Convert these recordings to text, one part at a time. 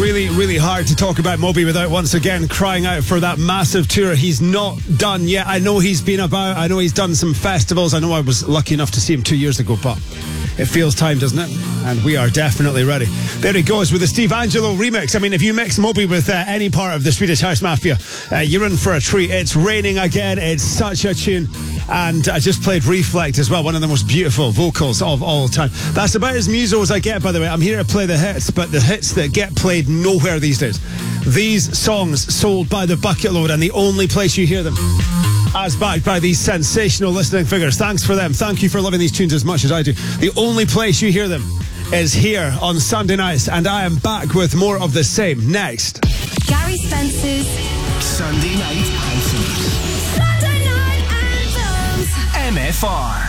really, really hard to talk about Moby without once again crying out for that massive tour. He's not done yet. I know he's been about. I know he's done some festivals. I know I was lucky enough to see him 2 years ago, but it feels time, doesn't it? And we are definitely ready. There he goes with the Steve Angelo remix. I mean, if you mix Moby with any part of the Swedish House Mafia, you're in for a treat. It's raining again. It's such a tune. And I just played Reflect as well, one of the most beautiful vocals of all time. That's about as muso as I get, by the way. I'm here to play the hits, but the hits that get played nowhere these days. These songs sold by the bucket load, and the only place you hear them, as backed by these sensational listening figures. Thanks for them. Thank you for loving these tunes as much as I do. The only place you hear them is here on Sunday nights, and I am back with more of the same next. Gary Spencer's Sunday Night Anthems. Sunday Night Anthems. MFR.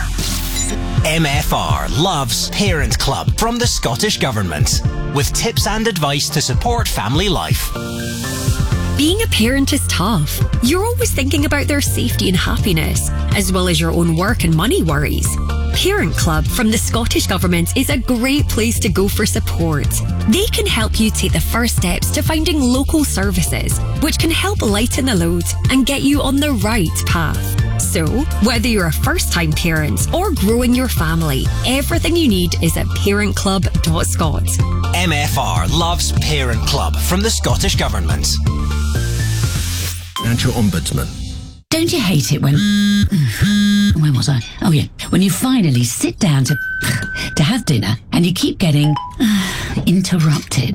MFR loves Parent Club from the Scottish Government, with tips and advice to support family life. Being a parent is tough. You're always thinking about their safety and happiness, as well as your own work and money worries. Parent Club from the Scottish Government is a great place to go for support. They can help you take the first steps to finding local services, which can help lighten the load and get you on the right path. So, whether you're a first-time parent or growing your family, everything you need is at parentclub.scot. MFR loves Parent Club from the Scottish Government. Financial Ombudsman. Don't you hate it when... Where was I? Oh, yeah. When you finally sit down to have dinner and you keep getting interrupted.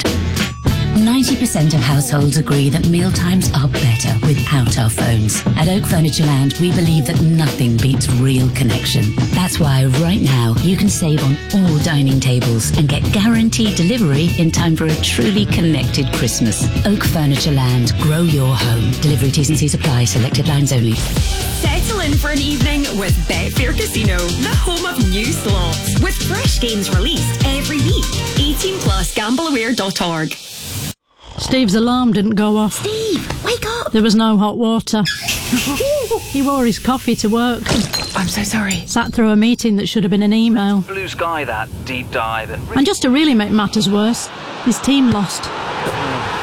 90% of households agree that mealtimes are better without our phones. At Oak Furniture Land, we believe that nothing beats real connection. That's why right now you can save on all dining tables and get guaranteed delivery in time for a truly connected Christmas. Oak Furniture Land, grow your home. Delivery T's and C's apply, selected lines only. Settle in for an evening with Betfair Casino, the home of new slots, with fresh games released every week. 18 plus gambleaware.org. Steve's alarm didn't go off. Steve, wake up! There was no hot water. He wore his coffee to work. I'm so sorry. Sat through a meeting that should have been an email. Blue sky, that deep dive. And just to really make matters worse, his team lost.